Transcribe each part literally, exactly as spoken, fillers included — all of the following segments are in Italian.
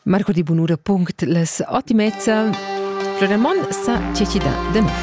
Marco di Bunura, punct, les ottimezza, Floremont sa cecida de nuovo.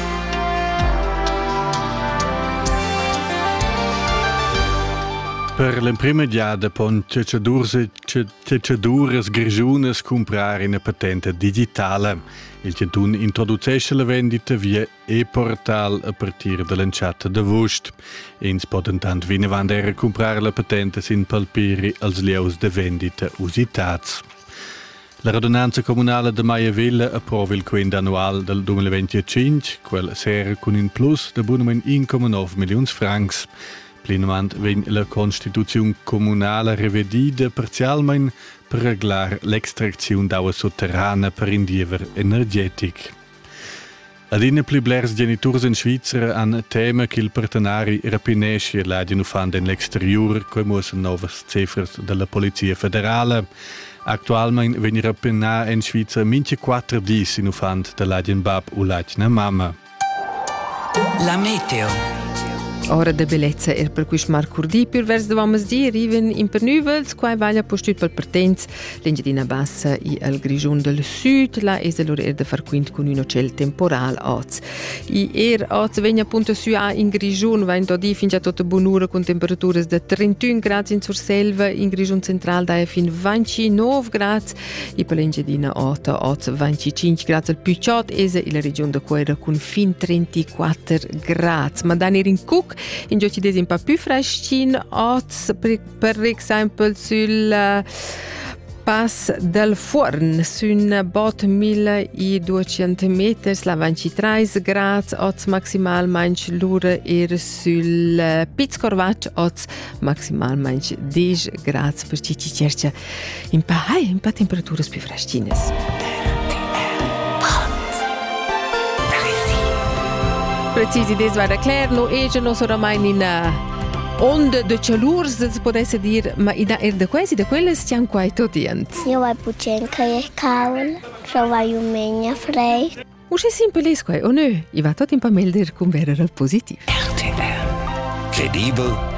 Per l'imprima giada pon cecedures grigiunes comprare una patente digitale. Il Cantun introducesce la vendita via e-portal a partire dall'enciata de Vust. Ins poden tant vine vandere comprare la patente sin palpiri als lieus de vendita usitats. La radunanza comunale de Maiavilla approva il quinto annual del duemilaventicinque, quel sera con un plus de buonament uno virgola nove milioni francs. Plenament vegn la Constituzione comunale rivedida parzialmente per reglare l'extrazione d'acqua sotterranea per indiever energetic. Adina pli blers genitors in Svizzera han tema che il partenari rapinesci l'agino fan dell'exterior come muossen novas cifras della Polizia Federale. Attualmente vegn rapinà in Svizzera mince quattro dis in ufant dell'agin bab u l'agina mamma. La meteo. Ora de bellezza er per cui Marcurdi pur vers davamos di arriven in pernuvels, quai vaglia postut per pertenz, l'engedina bassa i al grigion del sud, la es allora er de far quint con un ocel temporal oz. I er oz vegna appunto su a in grigion, vain do di fin già tota bonura con temperaturas de trentuno gradi in Surselva, in grigion central da fin ventinove gradi, i per l'engedina ota oz venticinque gradi al Puciot, es in la regione de Coira con fin trentaquattro gradi. Ma dan er in Cook in giochi desi un po' più frescin, oz per, per esempio sul uh, Pass del Forn, sun bot milleduecento metri, la ventitré gradi, oz maximal manch l'ura er sul uh, Piz Corvac, oz maximal manch dieci gradi, per ci ci cerca un po', hai, un po' temperature più frescines. Precisi des war erklärt, no ege no so ramai in onda de calur, se potesse dire, ma ida er de quasi de quelle stian quai todient. Io vai pucenca e caul, so vai un megna frei. Usce simpel es quai, o nö, i va tot in pa melder cum verer al positiv. R T L. Credibel,